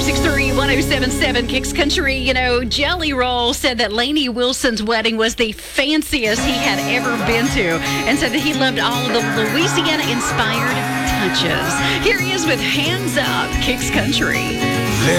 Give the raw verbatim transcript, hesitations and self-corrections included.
six three, one oh seven seven Kicks Country. You know, Jelly Roll said that Lainey Wilson's wedding was the fanciest he had ever been to, and said that he loved all of the Louisiana-inspired touches. Here he is with Hands Up, Kicks Country.